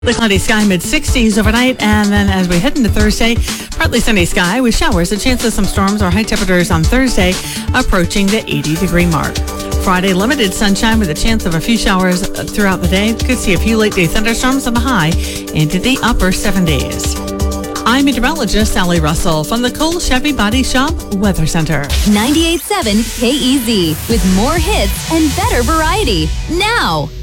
The cloudy sky, mid-60s overnight, and then as we head into Thursday, partly sunny sky with showers, a chance of some storms or high temperatures on Thursday approaching the 80-degree mark. Friday, limited sunshine with a chance of a few showers throughout the day. Could see a few late-day thunderstorms on the high into the upper 70s. I'm meteorologist Sally Russell from the Cole Chevy Body Shop Weather Center. 98.7 KEZ with more hits and better variety now.